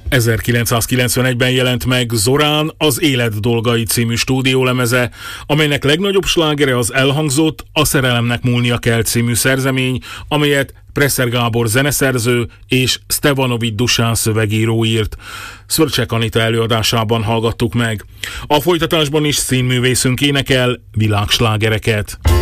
1991-ben jelent meg Zorán, az Élet dolgai című stúdiólemeze, amelynek legnagyobb slágere az elhangzott A szerelemnek múlnia kell című szerzemény, amelyet Presser Gábor zeneszerző és Stevanovics Dusán szövegíró írt. Szörcsek Anita előadásában hallgattuk meg. A folytatásban is színművészünk énekel világslágereket.